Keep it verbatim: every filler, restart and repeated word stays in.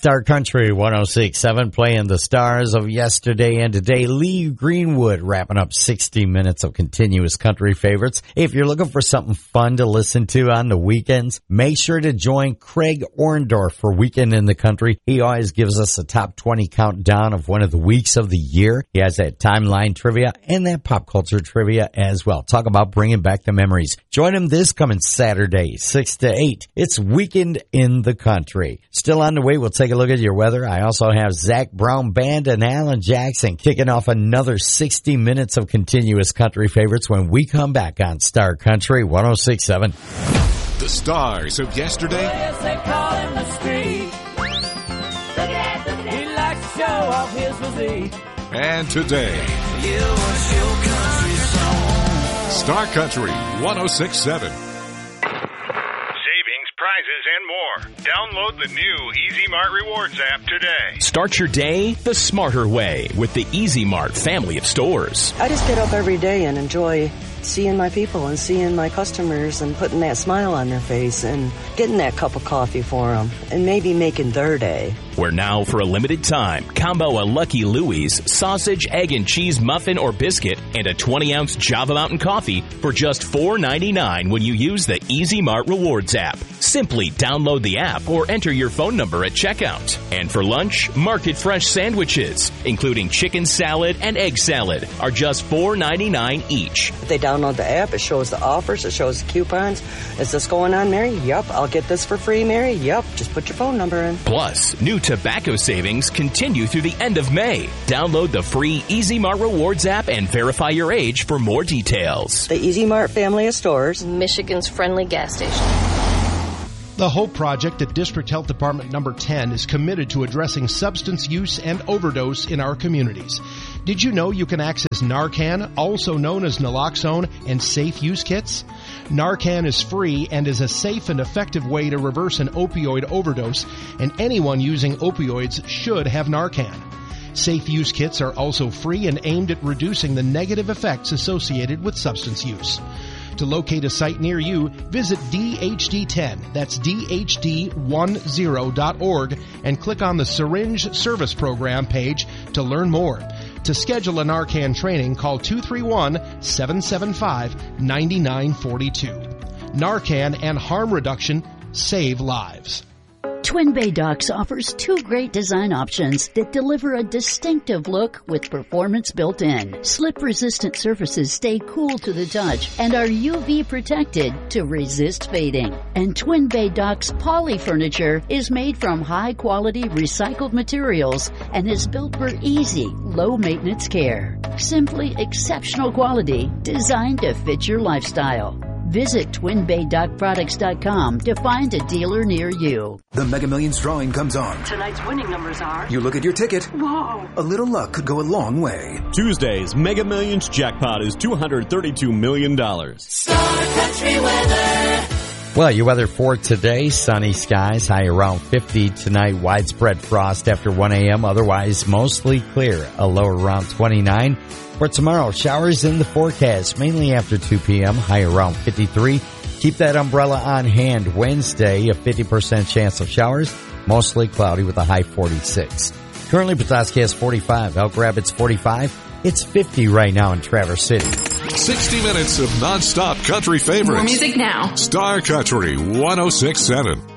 Star Country one oh six point seven, playing the stars of yesterday and today. Lee Greenwood wrapping up sixty minutes of continuous country favorites. If you're looking for something fun to listen to on the weekends, make sure to join Craig Orndorff for Weekend in the Country. He always gives us a top twenty countdown of one of the weeks of the year. He has that timeline trivia and that pop culture trivia as well. Talk about bringing back the memories. Join him this coming Saturday, six to eight. It's Weekend in the Country. Still on the way, we'll take a look at your weather. I also have Zach Brown Band and Alan Jackson kicking off another sixty minutes of continuous country favorites when we come back on Star Country one oh six point seven. The stars of yesterday. Yes, they call him the street. Look at that, look at that. He likes to show off his physique. And today. Yeah, what's your country song? Star Country one oh six point seven. Prizes and more. Download the new Easy Mart Rewards app today. Start your day the smarter way with the Easy Mart family of stores. I just get up every day and enjoy seeing my people and seeing my customers and putting that smile on their face and getting that cup of coffee for them and maybe making their day. Where now, for a limited time, combo a Lucky Louie's sausage, egg, and cheese muffin or biscuit and a twenty-ounce Java Mountain coffee for just four ninety-nine when you use the Easy Mart Rewards app. Simply download the app or enter your phone number at checkout. And for lunch, Market Fresh sandwiches, including chicken salad and egg salad, are just four ninety-nine each. If they download the app, it shows the offers, it shows the coupons. Is this going on, Mary? Yup. I'll get this for free, Mary? Yup. Just put your phone number in. Plus, new tobacco savings continue through the end of May. Download the free Easy Mart Rewards app and verify your age for more details. The Easy Mart family of stores. Michigan's friendly gas station. The HOPE Project at District Health Department number ten is committed to addressing substance use and overdose in our communities. Did you know you can access Narcan, also known as naloxone, and safe use kits? Narcan is free and is a safe and effective way to reverse an opioid overdose, and anyone using opioids should have Narcan. Safe use kits are also free and aimed at reducing the negative effects associated with substance use. To locate a site near you, visit D H D ten, that's D H D ten dot org, and click on the Syringe Service Program page to learn more. To schedule a Narcan training, call two three one, seven seven five, nine nine four two. Narcan and harm reduction save lives. Twin Bay Docks offers two great design options that deliver a distinctive look with performance built in. Slip-resistant surfaces stay cool to the touch and are U V protected to resist fading. And Twin Bay Docks poly furniture is made from high-quality recycled materials and is built for easy, low-maintenance care. Simply exceptional quality designed to fit your lifestyle. Visit twin bay dock products dot com to find a dealer near you. The Mega Millions drawing comes on. Tonight's winning numbers are... You look at your ticket. Whoa! A little luck could go a long way. Tuesday's Mega Millions jackpot is two hundred thirty-two million dollars. Star Country weather. Well, your weather for today, sunny skies, high around fifty tonight, widespread frost after one a.m., otherwise mostly clear, a low around twenty-nine. For tomorrow, showers in the forecast, mainly after two p.m., high around fifty-three. Keep that umbrella on hand. Wednesday, a fifty percent chance of showers, mostly cloudy with a high forty-six. Currently, Petoskey has forty-five, Elk Rapids forty-five. It's fifty right now in Traverse City. sixty minutes of nonstop country favorites. More music now. Star Country one oh six point seven.